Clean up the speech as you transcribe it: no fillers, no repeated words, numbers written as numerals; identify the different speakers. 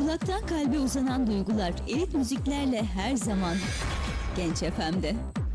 Speaker 1: Kulaktan kalbe uzanan duygular elit müziklerle her zaman Genç FM'de.